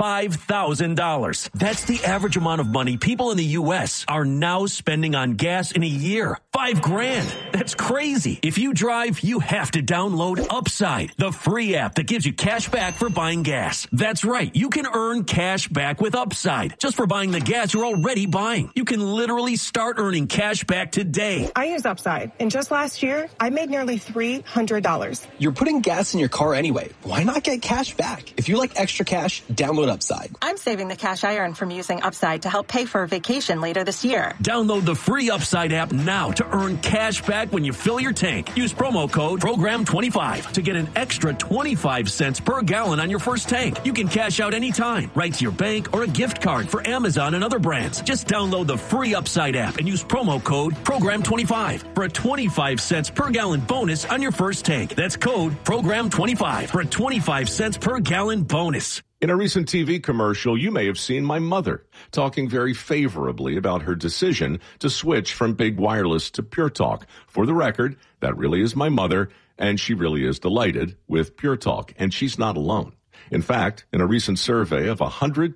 $5,000. That's the average amount of money people in the U.S. are now spending on gas in a year. $5,000. That's crazy. If you drive, you have to download Upside, the free app that gives you cash back for buying gas. That's right. You can earn cash back with Upside just for buying the gas you're already buying. You can literally start earning cash back today. I use Upside, and just last year, I made nearly $300. You're putting gas in your car anyway. Why not get cash back? If you like extra cash, download Upside. I'm saving the cash I earn from using Upside to help pay for a vacation later this year. Download the free Upside app now to earn cash back when you fill your tank. Use promo code PROGRAM25 to get an extra 25 cents per gallon on your first tank. You can cash out anytime, right to your bank or a gift card for Amazon and other brands. Just download the free Upside app and use promo code PROGRAM25 for a 25 cents per gallon bonus on your first tank. That's code PROGRAM25 for a 25 cents per gallon bonus. In a recent TV commercial, you may have seen my mother talking very favorably about her decision to switch from Big Wireless to Pure Talk. For the record, that really is my mother, and she really is delighted with Pure Talk, and she's not alone. In fact, in a recent survey of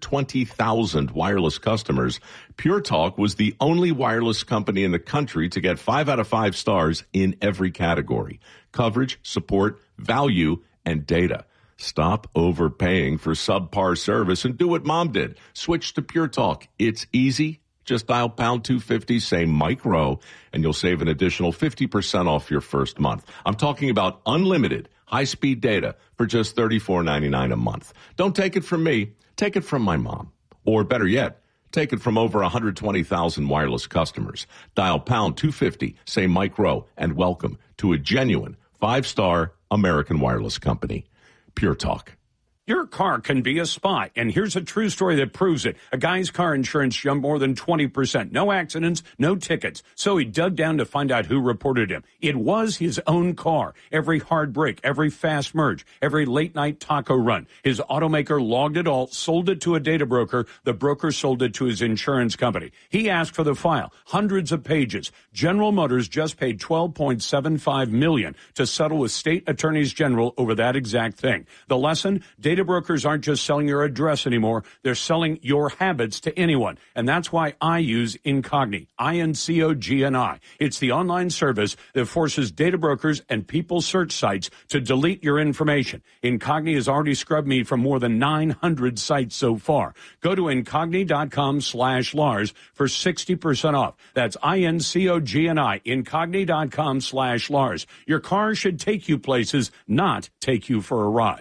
120,000 wireless customers, Pure Talk was the only wireless company in the country to get 5 out of 5 stars in every category: coverage, support, value, and data. Stop overpaying for subpar service and do what Mom did. Switch to Pure Talk. It's easy. Just dial pound 250, say Mike Rowe, and you'll save an additional 50% off your first month. I'm talking about unlimited high-speed data for just $34.99 a month. Don't take it from me. Take it from my mom. Or better yet, take it from over 120,000 wireless customers. Dial pound 250, say Mike Rowe, and welcome to a genuine 5-star American wireless company. Pure Talk. Your car can be a spy, and here's a true story that proves it. A guy's car insurance jumped more than 20%. No accidents, no tickets. So he dug down to find out who reported him. It was his own car. Every hard break, every fast merge, every late-night taco run. His automaker logged it all, sold it to a data broker. The broker sold it to his insurance company. He asked for the file, hundreds of pages. General Motors just paid $12.75 million to settle with state attorneys general over that exact thing. The lesson, data brokers aren't just selling your address anymore. They're selling your habits to anyone. And that's why I use Incogni, INCOGNI. It's the online service that forces data brokers and people search sites to delete your information. Incogni has already scrubbed me from more than 900 sites so far. Go to Incogni.com/Lars for 60% off. That's INCOGNI, Incogni.com/Lars. Your car should take you places, not take you for a ride.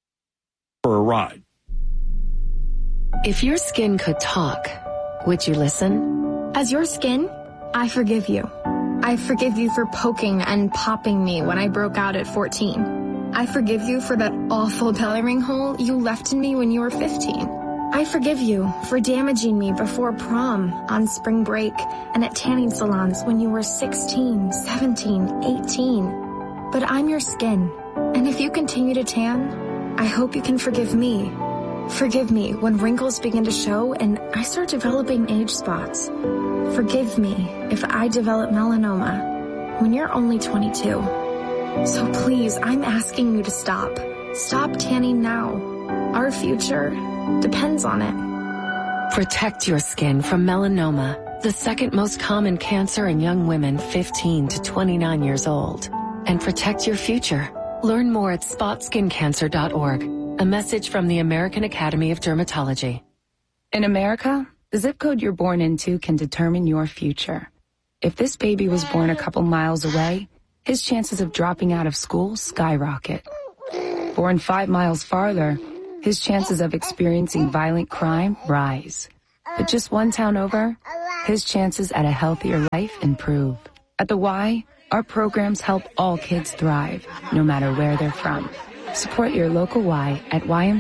If your skin could talk, would you listen? As your skin, I forgive you. I forgive you for poking and popping me when I broke out at 14. I forgive you for that awful belly ring hole you left in me when you were 15. I forgive you for damaging me before prom, on spring break, and at tanning salons when you were 16, 17, 18. But I'm your skin, and if you continue to tan, I hope you can forgive me. Forgive me when wrinkles begin to show and I start developing age spots. Forgive me if I develop melanoma when you're only 22. So please, I'm asking you to stop. Stop tanning now. Our future depends on it. Protect your skin from melanoma, the second most common cancer in young women 15 to 29 years old. And protect your future. Learn more at spotskincancer.org. A message from the American Academy of Dermatology. In America, the zip code you're born into can determine your future. If this baby was born a couple miles away, his chances of dropping out of school skyrocket. Born 5 miles farther, his chances of experiencing violent crime rise. But just one town over, his chances at a healthier life improve. At the Y, our programs help all kids thrive, no matter where they're from. Support your local Y at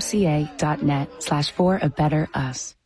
ymca.net/for-a-better-us.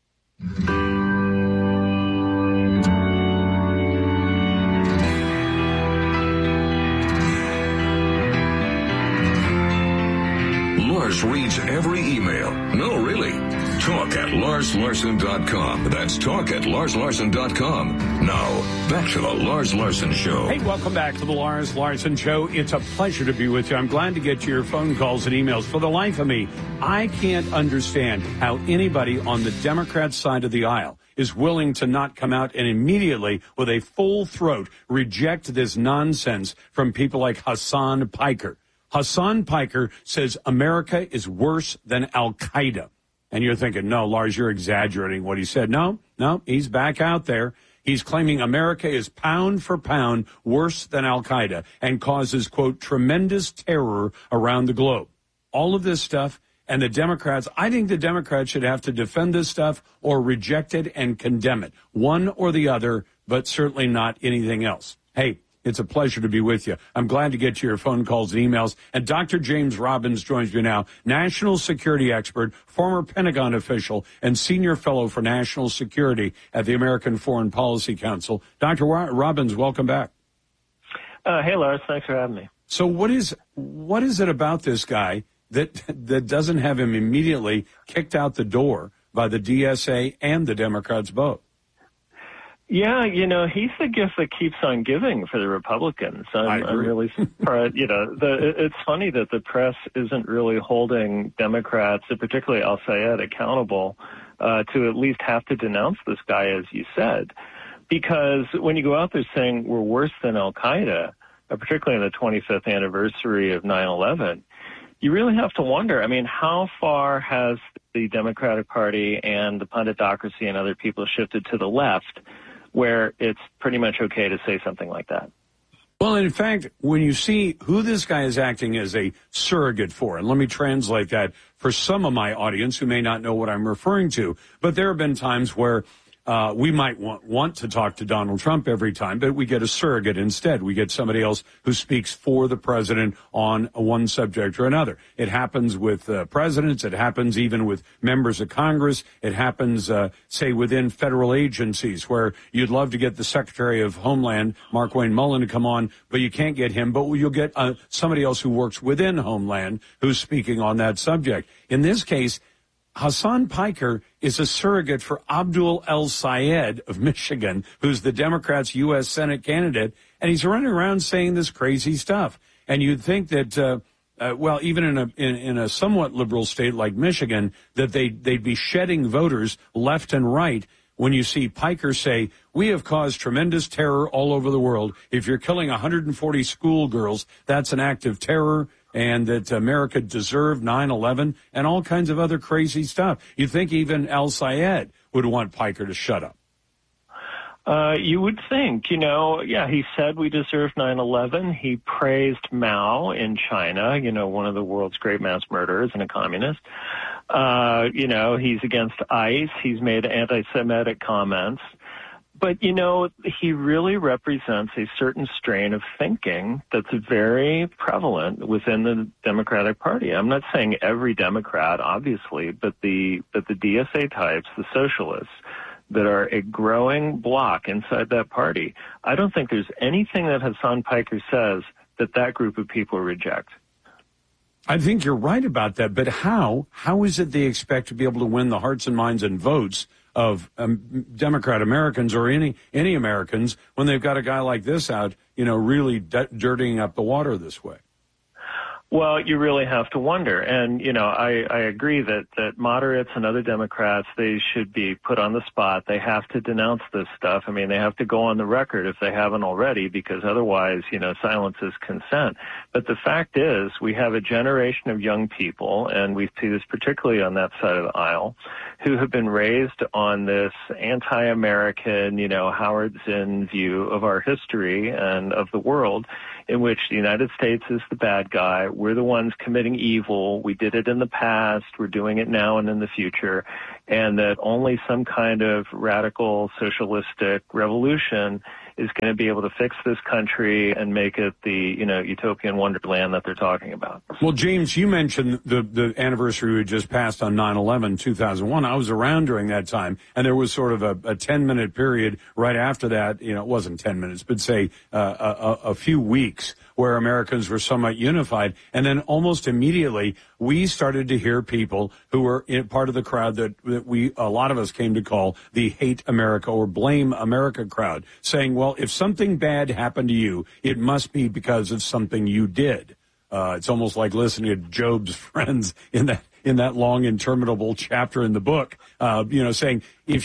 Lars reads every email. No, really. Talk at LarsLarson.com. That's talk at LarsLarson.com. Now, back to the Lars Larson Show. Hey, welcome back to the Lars Larson Show. It's a pleasure to be with you. I'm glad to get to your phone calls and emails. For the life of me, I can't understand how anybody on the Democrat side of the aisle is willing to not come out and immediately, with a full throat, reject this nonsense from people like Hassan Piker. Hassan Piker says America is worse than Al-Qaeda. And you're thinking, no, Lars, you're exaggerating what he said. No, he's back out there. He's claiming America is pound for pound worse than Al-Qaeda and causes, quote, tremendous terror around the globe. All of this stuff, and the Democrats, I think the Democrats should have to defend this stuff or reject it and condemn it. One or the other, but certainly not anything else. Hey, it's a pleasure to be with you. I'm glad to get to your phone calls and emails. And Dr. James Robbins joins me now, national security expert, former Pentagon official, and senior fellow for national security at the American Foreign Policy Council. Dr. Robbins, welcome back. Hey, Lars. Thanks for having me. So what is it about this guy that doesn't have him immediately kicked out the door by the DSA and the Democrats both? Yeah, he's the gift that keeps on giving for the Republicans. I'm really surprised. It's funny that the press isn't really holding Democrats, particularly Al-Sayed, accountable to at least have to denounce this guy, as you said. Because when you go out there saying we're worse than Al-Qaeda, particularly on the 25th anniversary of 9/11, you really have to wonder, how far has the Democratic Party and the punditocracy and other people shifted to the left, where it's pretty much okay to say something like that? Well, in fact, when you see who this guy is acting as a surrogate for, and let me translate that for some of my audience who may not know what I'm referring to, but there have been times where we might want to talk to Donald Trump every time, but we get a surrogate instead. We get somebody else who speaks for the president on one subject or another. It happens with presidents. It happens even with members of Congress. It happens, say, within federal agencies where you'd love to get the Secretary of Homeland, Markwayne Mullin, to come on, but you can't get him. But you'll get somebody else who works within Homeland who's speaking on that subject. In this case, Hassan Piker is a surrogate for Abdul El-Sayed of Michigan, who's the Democrats' U.S. Senate candidate, and he's running around saying this crazy stuff. And you'd think that, even in a somewhat liberal state like Michigan, that they'd be shedding voters left and right when you see Piker say, we have caused tremendous terror all over the world. If you're killing 140 schoolgirls, that's an act of terror, and that America deserved 9/11 and all kinds of other crazy stuff. You think even Al-Sayed would want Piker to shut up. You would think, he said we deserve 9/11. He praised Mao in China, one of the world's great mass murderers and a communist. He's against ICE. He's made anti-Semitic comments. But, he really represents a certain strain of thinking that's very prevalent within the Democratic Party. I'm not saying every Democrat, obviously, but the DSA types, the socialists, that are a growing bloc inside that party. I don't think there's anything that Hassan Piker says that group of people reject. I think you're right about that, but how is it they expect to be able to win the hearts and minds and votes of Democrat Americans or any Americans when they've got a guy like this out, really dirtying up the water this way? Well, you really have to wonder. And, I agree that moderates and other Democrats, they should be put on the spot. They have to denounce this stuff. They have to go on the record if they haven't already, because otherwise, silence is consent. But the fact is, we have a generation of young people, and we see this particularly on that side of the aisle, who have been raised on this anti-American, Howard Zinn view of our history and of the world, in which the United States is the bad guy. We're the ones committing evil. We did it in the past. We're doing it now and in the future. And that only some kind of radical socialistic revolution is going to be able to fix this country and make it the, utopian wonderland that they're talking about. Well, James, you mentioned the anniversary we just passed on 9/11, 2001. I was around during that time, and there was sort of a 10-minute period right after that. It wasn't 10 minutes, but say a few weeks where Americans were somewhat unified. And then almost immediately, we started to hear people who were part of the crowd that a lot of us came to call the Hate America or Blame America crowd, saying, well, if something bad happened to you, it must be because of something you did. It's almost like listening to Job's friends in that long, interminable chapter in the book, saying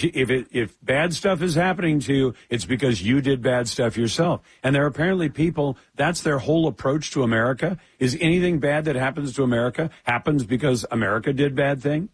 if bad stuff is happening to you, it's because you did bad stuff yourself. And there are apparently people, that's their whole approach to America, is anything bad that happens to America happens because America did bad things?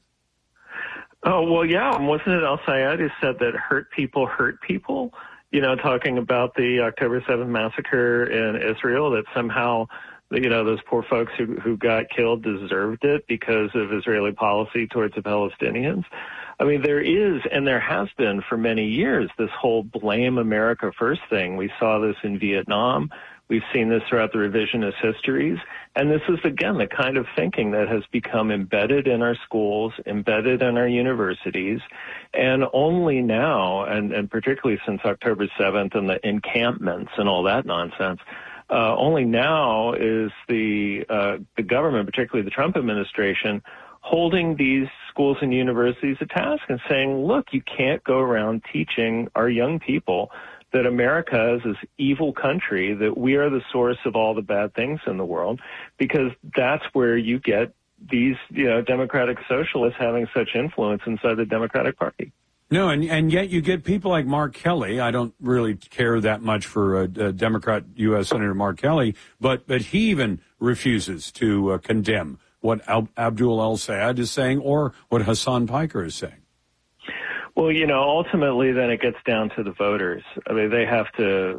Oh, well, yeah. Wasn't it al-Sayed who said that hurt people hurt people? Talking about the October 7th massacre in Israel, that somehow those poor folks who got killed deserved it because of Israeli policy towards the Palestinians. I mean, there is, and there has been for many years, this whole blame America first thing. We saw this in Vietnam. We've seen this throughout the revisionist histories. And this is, again, the kind of thinking that has become embedded in our schools, embedded in our universities. And only now, and particularly since October 7th and the encampments and all that nonsense, only now is the government, particularly the Trump administration, holding these schools and universities to task and saying, look, you can't go around teaching our young people that America is this evil country, that we are the source of all the bad things in the world, because that's where you get these, democratic socialists having such influence inside the Democratic Party. No, and yet you get people like Mark Kelly. I don't really care that much for Democrat U.S. Senator Mark Kelly, but he even refuses to condemn what Abdul al-Sayed is saying or what Hassan Piker is saying. Well, ultimately then it gets down to the voters. I mean, they have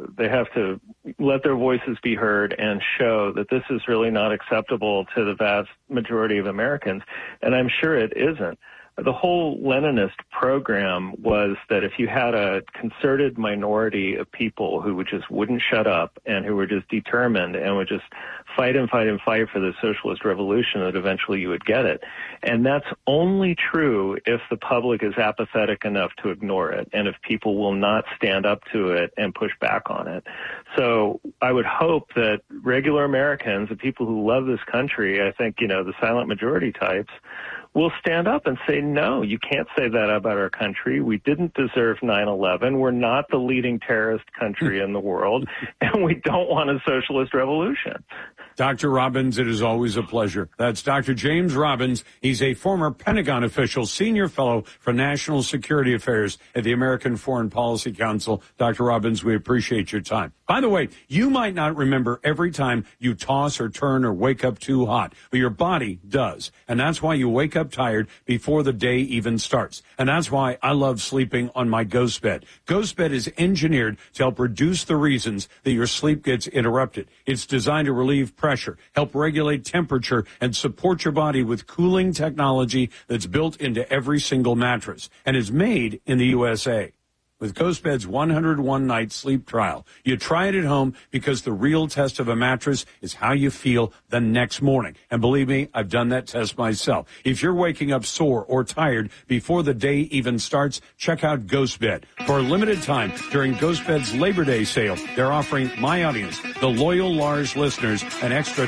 to let their voices be heard and show that this is really not acceptable to the vast majority of Americans, and I'm sure it isn't. The whole Leninist program was that if you had a concerted minority of people who wouldn't shut up and who were just determined and would just fight and fight and fight for the socialist revolution, that eventually you would get it. And that's only true if the public is apathetic enough to ignore it and if people will not stand up to it and push back on it. So I would hope that regular Americans, the people who love this country, I think, the silent majority types, will stand up and say, no, you can't say that about our country. We didn't deserve 9/11. We're not the leading terrorist country in the world, and we don't want a socialist revolution. Dr. Robbins, it is always a pleasure. That's Dr. James Robbins. He's a former Pentagon official, senior fellow for national security affairs at the American Foreign Policy Council. Dr. Robbins, we appreciate your time. By the way, you might not remember every time you toss or turn or wake up too hot, but your body does. And that's why you wake up tired before the day even starts. And that's why I love sleeping on my Ghost Bed. Ghost Bed is engineered to help reduce the reasons that your sleep gets interrupted. It's designed to relieve pressure, help regulate temperature, and support your body with cooling technology that's built into every single mattress and is made in the USA. With Ghost Bed's 101-night sleep trial, you try it at home because the real test of a mattress is how you feel the next morning. And believe me, I've done that test myself. If you're waking up sore or tired before the day even starts, check out Ghost Bed. For a limited time during Ghost Bed's Labor Day sale, they're offering my audience, the loyal Lars listeners, an extra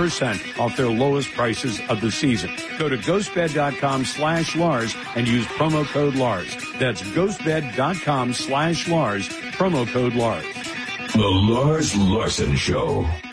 10% off their lowest prices of the season. Go to ghostbed.com/Lars and use promo code Lars. That's ghostbed.com/Lars, promo code Lars. The Lars Larson Show.